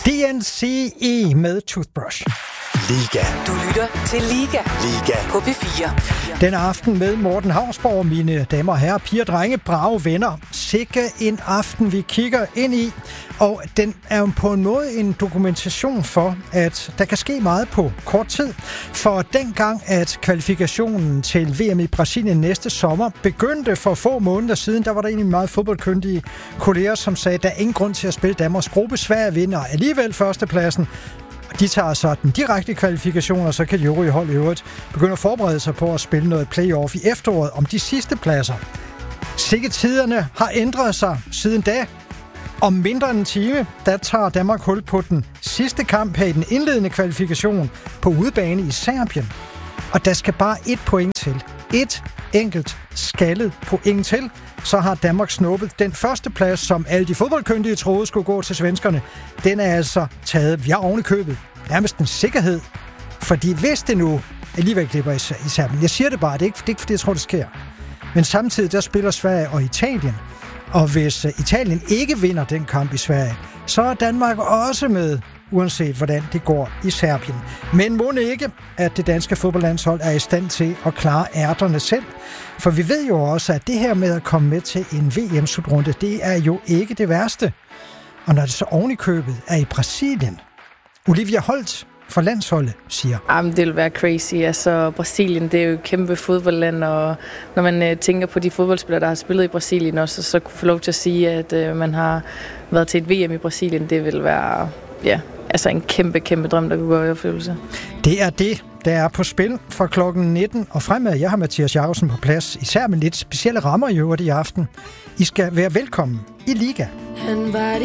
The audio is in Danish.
DNCE med Toothbrush. Liga. Du lytter til Liga. Liga. På P4. Den aften med Morten Hausborg, mine damer og herrer, piger, drenge, brave venner. Sikke en aften, vi kigger ind i. Og den er jo på en måde en dokumentation for, at der kan ske meget på kort tid. For dengang, at kvalifikationen til VM i Brasilien næste sommer begyndte for få måneder siden, der var der egentlig meget fodboldkyndige kolleger, som sagde, at der er ingen grund til at spille Danmarks gruppe. Sverige vinder alligevel førstepladsen. De tager så den direkte kvalifikation, og så kan de øvrige hold i øvrigt begynde at forberede sig på at spille noget playoff i efteråret om de sidste pladser. Sikke tiderne har ændret sig siden da. Om mindre end en time, der tager Danmark hul på den sidste kamp her i den indledende kvalifikation på udebane i Serbien. Og der skal bare et point til. Et enkelt skaldet point til. Så har Danmark snuppet den første plads, som alle de fodboldkyndige troede skulle gå til svenskerne. Den er altså taget. Vi har oven i købet nærmest en sikkerhed. Fordi hvis det nu alligevel glipper i Serbien. Jeg siger det bare, det er ikke fordi jeg tror, det sker. Men samtidig der spiller Sverige og Italien. Og hvis Italien ikke vinder den kamp i Sverige, så er Danmark også med, uanset hvordan det går i Serbien. Men må ikke, at det danske fodboldlandshold er i stand til at klare ærterne selv. For vi ved jo også, at det her med at komme med til en VM-slutrunde, det er jo ikke det værste. Og når det så ovenikøbet er i Brasilien, Olivia Holt for landsholdet siger. Jamen, det vil være crazy. Altså, Brasilien, det er jo et kæmpe fodboldland, og når man tænker på de fodboldspillere, der har spillet i Brasilien også, så kunne få lov til at sige, at man har været til et VM i Brasilien, det vil være en kæmpe drøm, der kunne gå i opfyldelse. Det er det, der er på spil fra klokken 19 og fremad. Jeg har Mathias Jacobsen på plads, især med lidt specielle rammer i øvrigt i aften. I skal være velkommen i Liga.